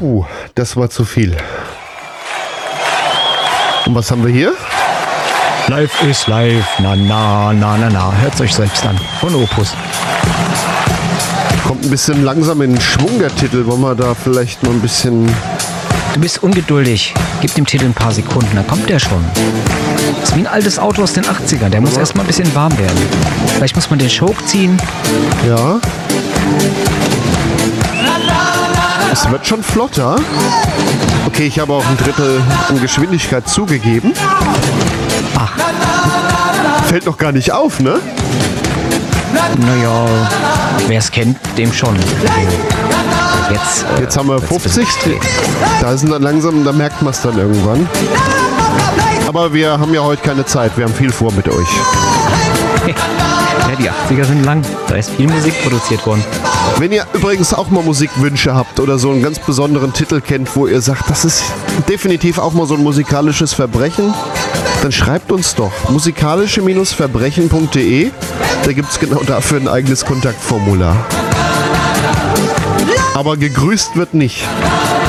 Puh, das war zu viel. Und was haben wir hier? Live ist live, na na na na na. Hört euch selbst an. Von Opus. Kommt ein bisschen langsam in Schwung der Titel. Wollen wir da vielleicht mal ein bisschen... Du bist ungeduldig. Gib dem Titel ein paar Sekunden, dann kommt der schon. Das ist wie ein altes Auto aus den 80ern. Der muss erstmal ein bisschen warm werden. Vielleicht muss man den Choke ziehen. Ja. Es wird schon flotter. Okay, ich habe auch ein Drittel an Geschwindigkeit zugegeben. Ach. Fällt noch gar nicht auf, ne? Naja, wer es kennt, dem schon. Jetzt haben wir 50. Da sind dann langsam, da merkt man es dann irgendwann. Aber wir haben ja heute keine Zeit. Wir haben viel vor mit euch. Ja, die 80er sind lang. Da ist viel Musik produziert worden. Wenn ihr übrigens auch mal Musikwünsche habt oder so einen ganz besonderen Titel kennt, wo ihr sagt, das ist definitiv auch mal so ein musikalisches Verbrechen, dann schreibt uns doch musikalische-verbrechen.de. Da gibt es genau dafür ein eigenes Kontaktformular. Aber gegrüßt wird nicht.